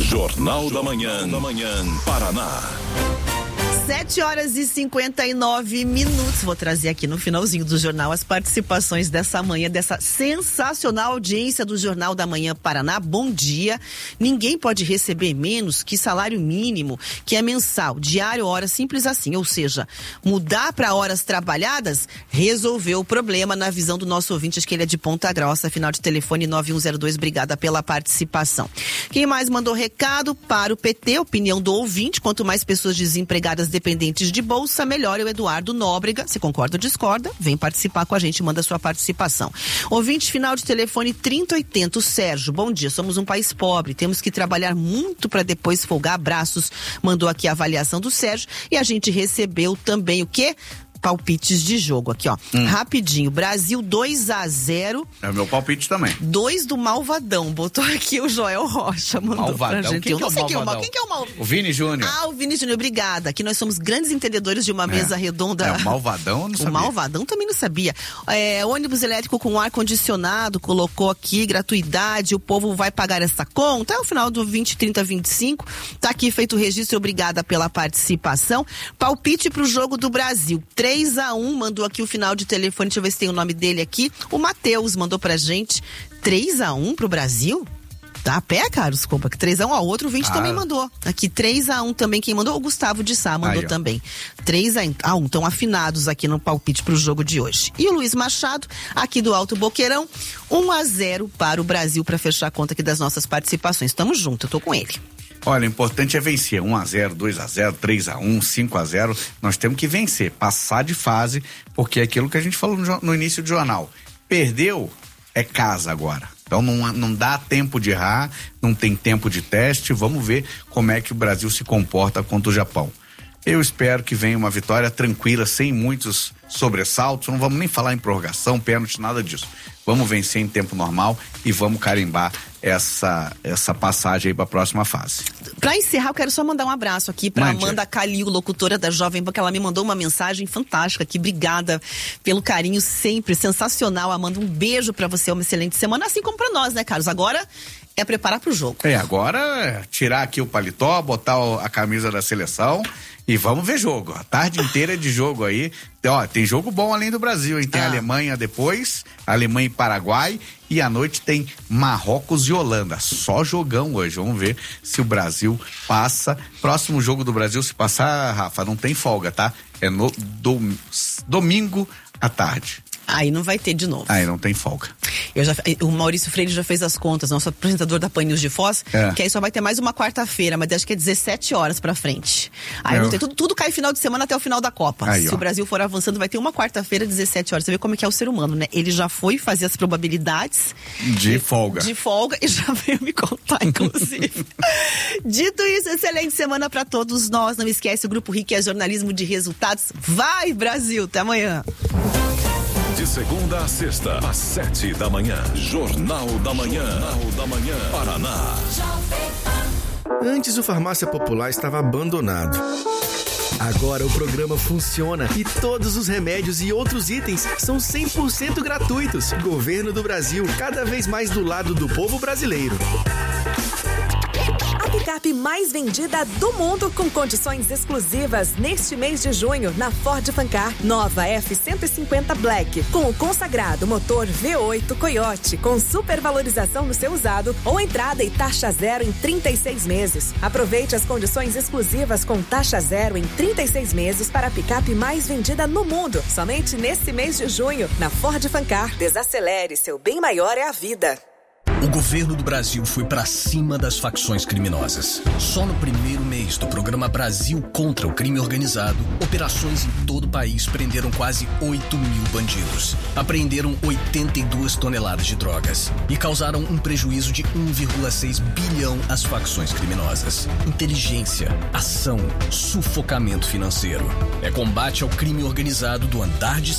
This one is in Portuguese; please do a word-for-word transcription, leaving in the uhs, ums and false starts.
Jornal da Manhã, da Manhã, Paraná. sete horas e cinquenta e nove minutos. Vou trazer aqui no finalzinho do jornal as participações dessa manhã, dessa sensacional audiência do Jornal da Manhã Paraná. Bom dia. Ninguém pode receber menos que salário mínimo, que é mensal, diário, hora, simples assim. Ou seja, mudar para horas trabalhadas resolveu o problema na visão do nosso ouvinte. Acho que ele é de Ponta Grossa, final de telefone nove um zero dois. Obrigada pela participação. Quem mais mandou recado para o P T? Opinião do ouvinte: quanto mais pessoas desempregadas dependentes de bolsa, melhor. É o Eduardo Nóbrega. Se concorda ou discorda, vem participar com a gente, manda sua participação. Ouvinte final de telefone trinta oitenta, o Sérgio. Bom dia, somos um país pobre, temos que trabalhar muito para depois folgar. Abraços. Mandou aqui a avaliação do Sérgio e a gente recebeu também o quê? Palpites de jogo aqui, ó. Hum. Rapidinho. Brasil dois a zero. É o meu palpite também. dois do Malvadão. Botou aqui o Joel Rocha. Mandou Malvadão? pra gente. Quem Eu que não é o sei quem é o Malvadão? Mal. Quem que é o Mal? O Vini Júnior. Ah, o Vini Júnior. Obrigada. Aqui nós somos grandes entendedores de uma mesa é. redonda. É, o Malvadão eu não sabia. O Malvadão também não sabia. É, ônibus elétrico com ar-condicionado, colocou aqui, gratuidade, o povo vai pagar essa conta. É o final do vinte, trinta, vinte e cinco. Tá aqui feito o registro, obrigada pela participação. Palpite pro jogo do Brasil. três a um, mandou aqui o final de telefone, deixa eu ver se tem o nome dele aqui. O Matheus mandou pra gente três a um pro Brasil? Tá a pé, Carlos? Desculpa, que três a um, ó, outro vinte ah. também mandou. Aqui três a um também, quem mandou? O Gustavo de Sá mandou aí, também. três a um, estão afinados aqui no palpite pro jogo de hoje. E o Luiz Machado, aqui do Alto Boqueirão, um a zero para o Brasil, para fechar a conta aqui das nossas participações. Tamo junto, eu tô com ele. Olha, o importante é vencer. um a zero, dois a zero, três a um, cinco a zero. Nós temos que vencer, passar de fase, porque é aquilo que a gente falou no, no início do jornal. Perdeu, é casa agora. Então não, não dá tempo de errar, não tem tempo de teste. Vamos ver como é que o Brasil se comporta contra o Japão. Eu espero que venha uma vitória tranquila, sem muitos sobressaltos. Não vamos nem falar em prorrogação, pênalti, nada disso. Vamos vencer em tempo normal e vamos carimbar essa, essa passagem aí para a próxima fase. Para encerrar, eu quero só mandar um abraço aqui para Amanda Calil, locutora da Jovem Pan, que ela me mandou uma mensagem fantástica aqui. Obrigada pelo carinho sempre, sensacional. Amanda, um beijo para você, uma excelente semana, assim como para nós, né, Carlos? Agora é preparar pro jogo. É, agora é tirar aqui o paletó, botar a camisa da seleção e vamos ver jogo. A tarde inteira é de jogo aí. Ó, tem jogo bom além do Brasil, hein? Tem ah. Alemanha depois, Alemanha e Paraguai, e à noite tem Marrocos e Holanda. Só jogão hoje. Vamos ver se o Brasil passa. Próximo jogo do Brasil, se passar, Rafa, não tem folga, tá? É no dom, domingo à tarde. Aí não vai ter de novo. Aí não tem folga. Eu já, o Maurício Freire já fez as contas, nosso apresentador da Pan News de Foz, é. que aí só vai ter mais uma quarta-feira, mas acho que é dezessete horas pra frente. Aí não tem, tudo, tudo cai final de semana até o final da Copa. Aí, Se ó. o Brasil for avançando, vai ter uma quarta-feira, dezessete horas. Você vê como é que é o ser humano, né? Ele já foi fazer as probabilidades. De folga. De folga e já veio me contar, inclusive. Dito isso, excelente semana pra todos nós. Não esquece, o Grupo R I C é jornalismo de resultados. Vai, Brasil! Até amanhã. De segunda a sexta, às sete da manhã. Jornal da Manhã. Jornal da Manhã. Paraná. Antes o Farmácia Popular estava abandonado. Agora o programa funciona e todos os remédios e outros itens são cem por cento gratuitos. Governo do Brasil, cada vez mais do lado do povo brasileiro. A picape mais vendida do mundo, com condições exclusivas neste mês de junho na Ford Fancar. Nova F cento e cinquenta Black, com o consagrado motor V oito Coyote, com supervalorização no seu usado ou entrada e taxa zero em trinta e seis meses. Aproveite as condições exclusivas com taxa zero em trinta e seis meses para a picape mais vendida no mundo. Somente nesse mês de junho, na Ford Fancar. Desacelere, seu bem maior é a vida. O governo do Brasil foi pra cima das facções criminosas. Só no primeiro mês do programa Brasil contra o Crime Organizado, operações em todo o país prenderam quase oito mil bandidos. Apreenderam oitenta e duas toneladas de drogas e causaram um prejuízo de um vírgula seis bilhão às facções criminosas. Inteligência, ação, sufocamento financeiro. É combate ao crime organizado do andar de